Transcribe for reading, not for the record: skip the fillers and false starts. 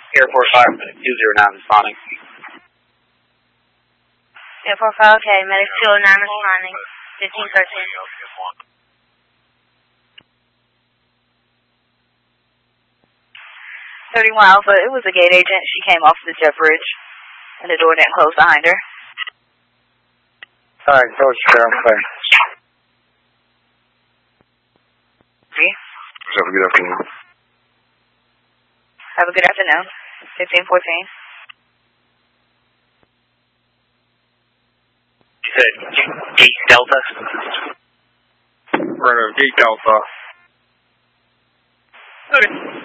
Air Force 5, 209 responding. Air Force 5, okay, medic 209 responding, 1513. 31 Alpha, it was a gate agent. She came off the jet bridge, and the door didn't close behind her. Alright, George, I'm clear. Have a good afternoon. Have a good afternoon. 1514. You said Gate Delta? Right, Gate Delta. Okay.